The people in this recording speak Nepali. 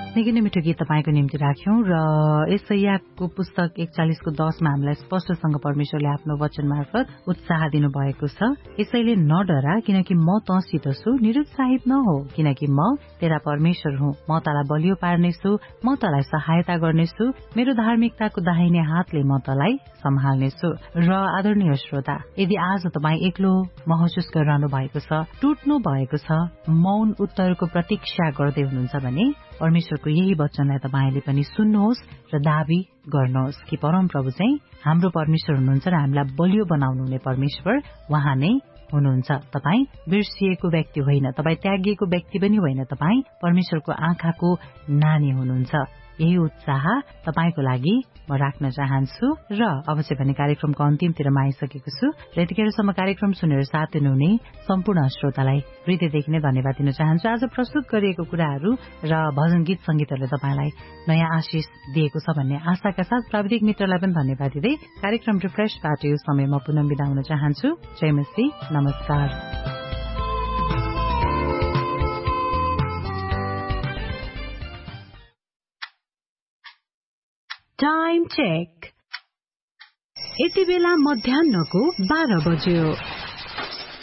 निकै नै मिठो गीत तपाईको निम्ति राख्यौं र यशायाको पुस्तक 41:10 मा हामीलाई स्पष्टसँग परमेश्वरले आफ्नो वचन मार्फत उत्साह दिनुभएको छ। यसैले नडरा, किनकि म तँसित छु, निरुत्साहित नहो, किनकि म तेरा परमेश्वर हुँ। म तँलाई बलियो पार्नेछु, म तँलाई सहायता गर्नेछु, मेरो धार्मिकताको दाहिने हातले म तँलाई सम्हाल्नेछु। र आदरणीय श्रोता, यदि आज तपाई एक्लो महसुस गरिरहनु भएको छ, टुट्नु भएको छ, मौन उत्तरको प्रतीक्षा गर्दै हुनुहुन्छ भने परमेश्वरको यही वचनलाई तपाईले पनि सुन्नुहोस् र दाबी गर्नुहोस् कि परम प्रभु चाहिँ हाम्रो परमेश्वर हुनुहुन्छ र हामीलाई बलियो बनाउनु हुने परमेश्वर उहाँ नै हुनुहुन्छ। तपाई बिर्सिएको व्यक्ति होइन, तपाई त्यागिएको व्यक्ति पनि होइन, तपाई परमेश्वरको आँखाको नानी हुनुहुन्छ। यही उत्साह तपाईको लागि म राख्न चाहन्छु र अब चाहिँ भने कार्यक्रमको अन्तिमतिरमा आइसकेको छु र यतिखेरसम्म कार्यक्रम सुनेर साथ दिनुहुने सम्पूर्ण श्रोतालाई हृदयदेखि नै धन्यवाद दिन चाहन्छु। आज प्रस्तुत गरिएको कुराहरू र भजन गीत संगीतहरूले तपाईलाई नयाँ आशिष दिएको छ भन्ने आशाका साथ प्राविधिक मित्रलाई पनि धन्यवाद दिँदै कार्यक्रम रिफ्रेशबाट यो समयमा पुनः बिदा हुन चाहन्छु। जय मसीह, नमस्कार। Time check. यति बेला मध्याह्नको 12 बज्यो।